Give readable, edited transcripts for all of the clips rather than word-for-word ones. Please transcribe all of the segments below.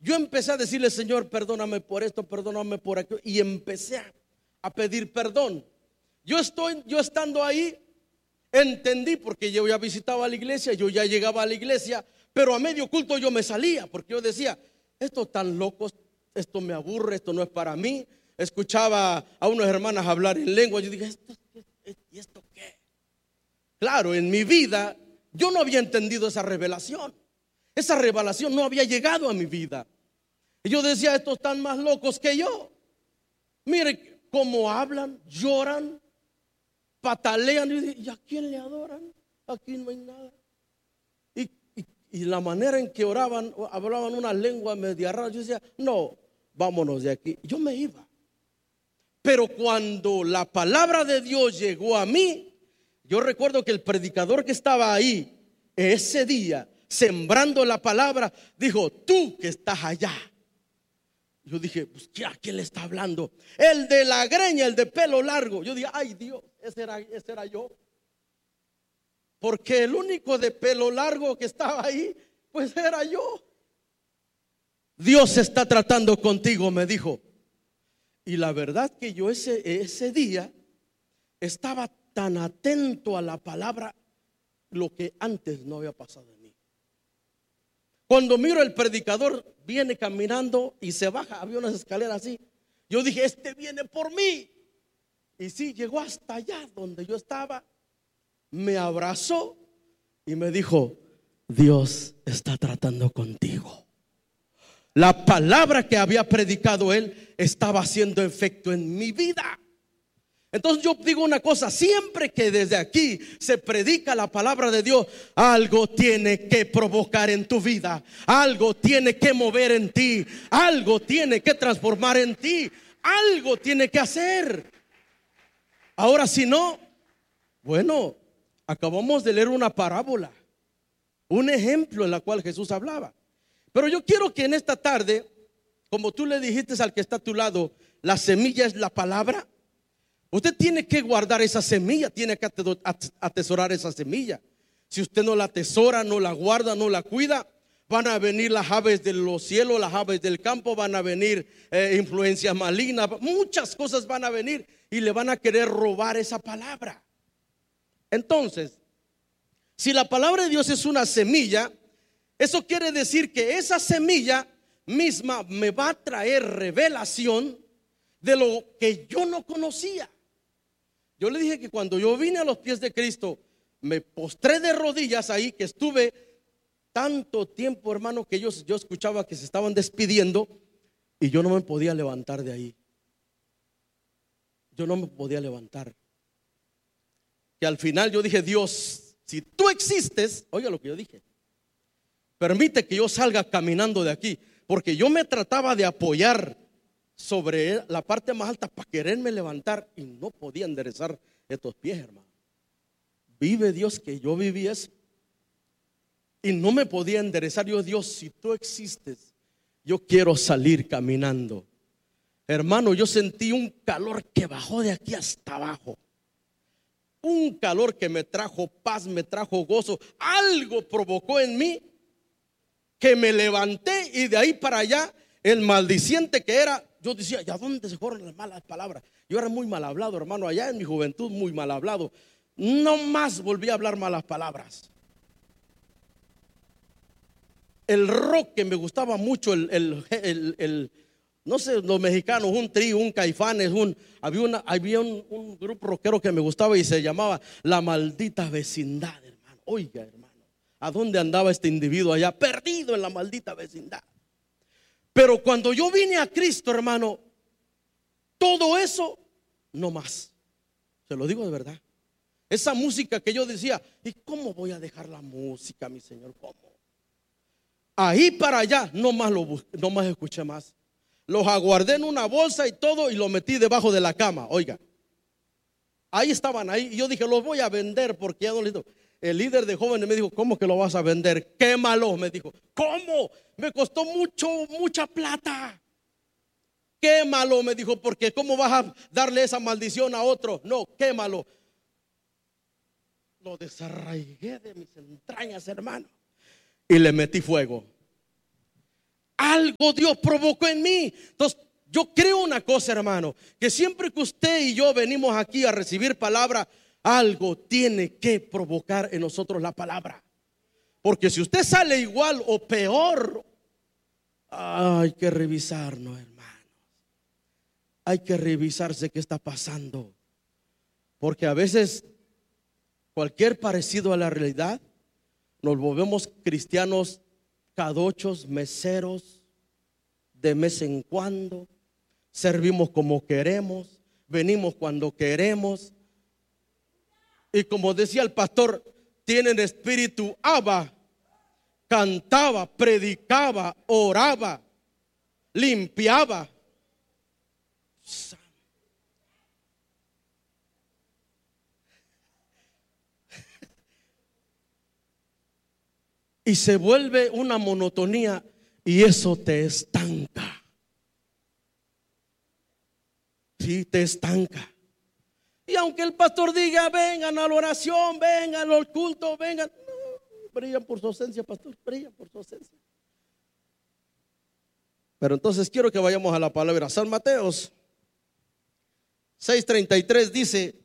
yo empecé a decirle: Señor, perdóname por esto, perdóname por aquello. Y empecé a pedir perdón. Yo estando ahí, entendí, porque yo ya visitaba la iglesia, yo ya llegaba a la iglesia, pero a medio culto yo me salía, porque yo decía: esto tan loco, esto me aburre, esto no es para mí. Escuchaba a unas hermanas hablar en lengua. Yo dije: ¿y esto qué? Claro, en mi vida yo no había entendido esa revelación. Esa revelación no había llegado a mi vida. Y yo decía: estos están más locos que yo. Mire cómo hablan, lloran, patalean. ¿Y a quién le adoran? Aquí no hay nada. Y la manera en que oraban, hablaban una lengua media rara. Yo decía: no, vámonos de aquí. Yo me iba. Pero cuando la palabra de Dios llegó a mí, yo recuerdo que el predicador que estaba ahí ese día sembrando la palabra dijo: tú que estás allá. Yo dije: pues, ¿a quién le está hablando? El de la greña, el de pelo largo. Yo dije: ay Dios, ese era yo. Porque el único de pelo largo que estaba ahí, pues era yo. Dios está tratando contigo, me dijo. Y la verdad que yo ese día estaba tan atento a la palabra, lo que antes no había pasado en mí. Cuando miro el predicador, viene caminando y se baja, había unas escaleras así. Yo dije: este viene por mí. Y sí, llegó hasta allá donde yo estaba, me abrazó y me dijo: Dios está tratando contigo. La palabra que había predicado él estaba haciendo efecto en mi vida. Entonces yo digo una cosa: siempre que desde aquí se predica la palabra de Dios, algo tiene que provocar en tu vida, algo tiene que mover en ti, algo tiene que transformar en ti, algo tiene que hacer. Ahora, si no, bueno, acabamos de leer una parábola, un ejemplo en la cual Jesús hablaba. Pero yo quiero que en esta tarde, como tú le dijiste al que está a tu lado, la semilla es la palabra. Usted tiene que guardar esa semilla, tiene que atesorar esa semilla. Si usted no la atesora, no la guarda, no la cuida, van a venir las aves de los cielos, las aves del campo, van a venir influencias malignas, muchas cosas van a venir y le van a querer robar esa palabra. Entonces, si la palabra de Dios es una semilla, eso quiere decir que esa semilla misma me va a traer revelación de lo que yo no conocía. Yo le dije que cuando yo vine a los pies de Cristo, me postré de rodillas ahí, que estuve tanto tiempo, hermano, que yo escuchaba que se estaban despidiendo y yo no me podía levantar de ahí. Yo no me podía levantar. Que al final yo dije: Dios, si tú existes, oiga lo que yo dije, permite que yo salga caminando de aquí, porque yo me trataba de apoyar sobre la parte más alta para quererme levantar y no podía enderezar estos pies, hermano. Vive Dios que yo viví eso y no me podía enderezar. Yo: Dios, si tú existes, yo quiero salir caminando. Hermano, yo sentí un calor que bajó de aquí hasta abajo, un calor que me trajo paz, me trajo gozo. Algo provocó en mí que me levanté, y de ahí para allá el maldiciente que era, yo decía: ¿y a dónde se fueron las malas palabras? Yo era muy mal hablado, hermano, allá en mi juventud, muy mal hablado. No más volví a hablar malas palabras. El rock que me gustaba mucho, no sé, los mexicanos, un Trío, un Caifanes, había un grupo rockero que me gustaba y se llamaba La Maldita Vecindad, hermano. Oiga, hermano, ¿a dónde andaba este individuo allá? Perdido en la maldita vecindad. Pero cuando yo vine a Cristo, hermano, todo eso no más. Se lo digo de verdad. Esa música que yo decía: ¿y cómo voy a dejar la música, mi Señor? ¿Cómo? Ahí para allá no más escuché más. Los aguardé en una bolsa y todo, y los metí debajo de la cama. Oiga, ahí estaban ahí, y yo dije: los voy a vender porque ya no les doy. El líder de jóvenes me dijo: ¿cómo que lo vas a vender? Quémalo, me dijo. ¿Cómo? Me costó mucha plata. Quémalo, me dijo, porque ¿cómo vas a darle esa maldición a otro? No, quémalo. Lo desarraigué de mis entrañas, hermano, y le metí fuego. Algo Dios provocó en mí. Entonces, yo creo una cosa, hermano, que siempre que usted y yo venimos aquí a recibir palabra, algo tiene que provocar en nosotros la palabra. Porque si usted sale igual o peor, hay que revisarnos, hermano. Hay que revisarse qué está pasando. Porque a veces cualquier parecido a la realidad, nos volvemos cristianos cadochos, meseros, de mes en cuando. Servimos como queremos, venimos cuando queremos. Y como decía el pastor, tienen espíritu Abba. Cantaba, predicaba, oraba, limpiaba. Y se vuelve una monotonía y eso te estanca. Sí, te estanca. Y aunque el pastor diga, vengan a la oración, vengan al culto, vengan, no, brillan por su ausencia, pastor, brillan por su ausencia. Pero entonces quiero que vayamos a la palabra. San Mateos 6:33 dice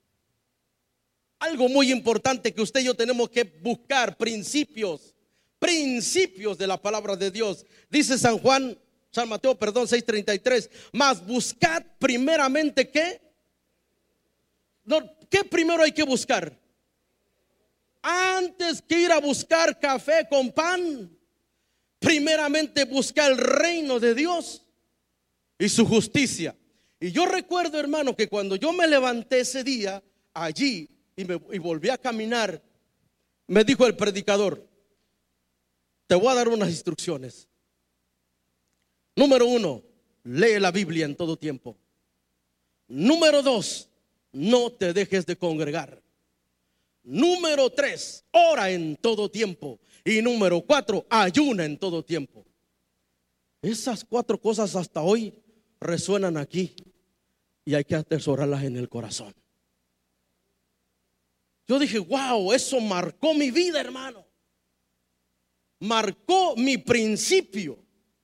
algo muy importante que usted y yo tenemos que buscar: principios de la palabra de Dios. Dice San Mateo, 6:33, mas buscad primeramente ¿qué? No, ¿qué primero hay que buscar? Antes que ir a buscar café con pan, primeramente buscar el reino de Dios y su justicia. Y yo recuerdo, hermano, que cuando yo me levanté ese día allí y volví a caminar, me dijo el predicador: te voy a dar unas instrucciones. Número 1, lee la Biblia en todo tiempo. Número 2, no te dejes de congregar. Número 3, ora en todo tiempo. Y número 4, ayuna en todo tiempo. Esas 4 cosas hasta hoy resuenan aquí y hay que atesorarlas en el corazón. Yo dije, wow, eso marcó mi vida, hermano. Marcó mi principio.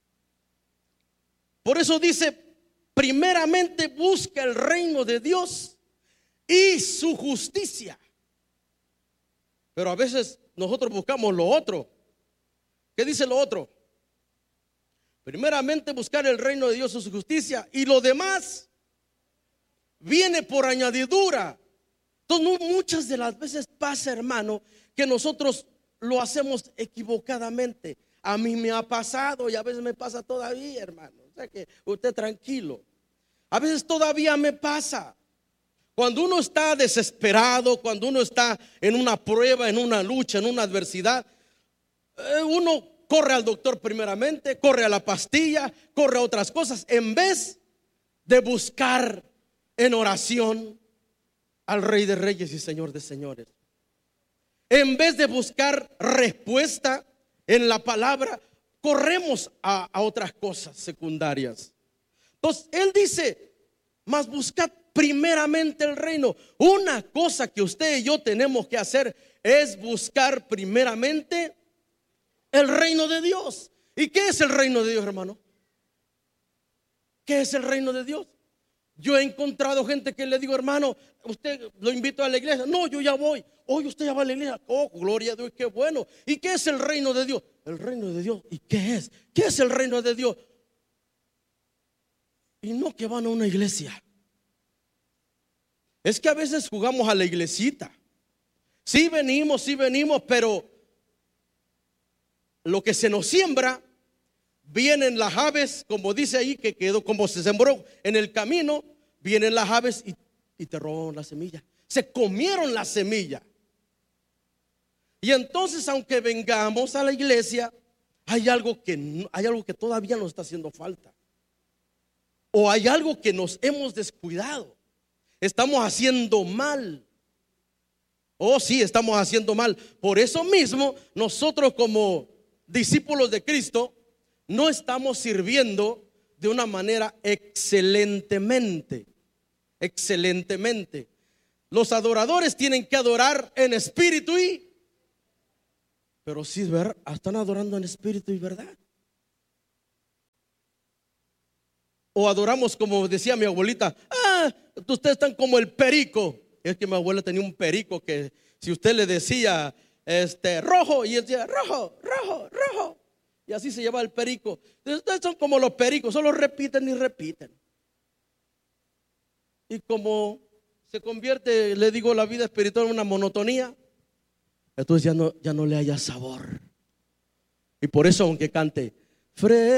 Por eso dice, primeramente busca el reino de Dios y su justicia. Pero a veces nosotros buscamos lo otro. ¿Qué dice lo otro? Primeramente buscar el reino de Dios y su justicia, y lo demás viene por añadidura. Entonces muchas de las veces pasa, hermano, que nosotros lo hacemos equivocadamente. A mí me ha pasado y a veces me pasa todavía, hermano. O sea que usted tranquilo. A veces todavía me pasa. Cuando uno está desesperado, cuando uno está en una prueba, en una lucha, en una adversidad, uno corre al doctor primeramente, corre a la pastilla, corre a otras cosas, en vez de buscar en oración al Rey de Reyes y Señor de Señores. En vez de buscar respuesta en la palabra, corremos a otras cosas secundarias. Entonces él dice, mas buscad primeramente el reino. Una cosa que usted y yo tenemos que hacer es buscar primeramente el reino de Dios. ¿Y qué es el reino de Dios, hermano? ¿Qué es el reino de Dios? Yo he encontrado gente que le digo, hermano, usted lo invito a la iglesia. No, yo ya voy. Oye, usted ya va a la iglesia. Oh, gloria a Dios, qué bueno. ¿Y qué es el reino de Dios? El reino de Dios. ¿Y qué es? ¿Qué es el reino de Dios? Y no que van a una iglesia. Es que a veces jugamos a la iglesita. Sí venimos, pero lo que se nos siembra, vienen las aves, como dice ahí, que quedó, como se sembró en el camino, vienen las aves y te roban la semilla. Se comieron la semilla. Y entonces, aunque vengamos a la iglesia, hay algo que todavía nos está haciendo falta. O hay algo que nos hemos descuidado. Estamos haciendo mal. Oh, sí, estamos haciendo mal. Por eso mismo, nosotros como discípulos de Cristo no estamos sirviendo de una manera excelentemente. Los adoradores tienen que adorar en espíritu pero sí, están adorando en espíritu y verdad. o adoramos como decía mi abuelita, ustedes están como el perico. Es que mi abuela tenía un perico que si usted le decía rojo, y él decía rojo, rojo, rojo, y así se lleva el perico. Ustedes son como los pericos, solo repiten y repiten. Y como se convierte, le digo, la vida espiritual en una monotonía, entonces ya no le haya sabor. Y por eso, aunque cante